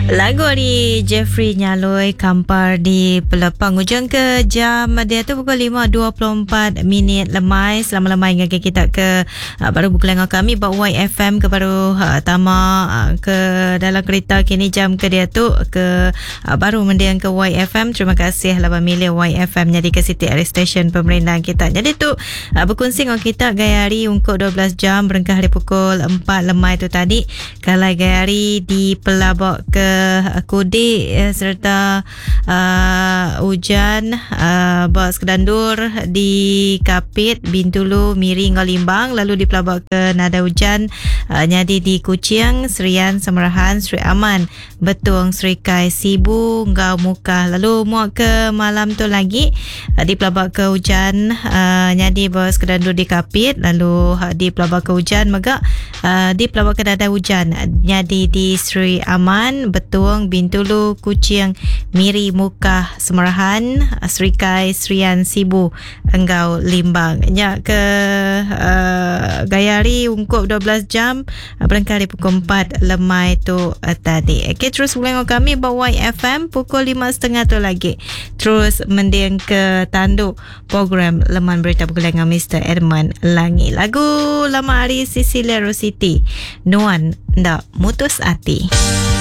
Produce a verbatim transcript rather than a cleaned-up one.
Lagu di Jeffrey Nyaloi Kampar di Pelepang. Hujung ke jam dia tu pukul lima dua puluh empat minit lemai. Selama-lamai dengan kita ke uh, baru buku lengan kami bawa Y F M ke baru uh, tama uh, ke dalam kereta kini jam ke dia tu ke uh, baru mendiang ke Y F M. Terima kasih lah milih Y F M jadi ke City Air Station pemerintahan kita. Jadi tu uh, berkongsi dengan kita gaya hari untuk dua belas jam berengkah dari pukul empat lemai tu tadi. Kalau gaya hari di Pelabak ke Kudi eh, serta uh, hujan uh, bawa sekedandur di Kapit, Bintulu, Miri, Ngolimbang, lalu di Pelabak ke nada hujan uh, nyadi di Kuching, Serian, Semerahan, Sri Aman, Betung, Sri Kai, Sibu, Ngau Muka. Lalu muak ke malam tu lagi uh, di Pelabak ke hujan uh, nyadi bawa sekedandur di Kapit, lalu uh, di Pelabak ke hujan megak uh, di Pelabak ke nada hujan nyadi di Sri Aman, Betung, Bintulu, Kuching, Miri, Muka, Semerahan, Sri Kai, Serian, Sibu, Engau, Limbang. Ya ke uh, gaya hari ungkup dua belas jam uh, berengkali pukul empat lemai tu uh, tadi. Okay, terus boleh dengan kami bawa Y F M pukul lima tiga puluh tu lagi. Terus mendiang ke tanduk program Leman Berita Buku dengan Mister Edmund Langi. Lagu lama hari Cecilia Rositi, Nuan Ndak Mutus Ati.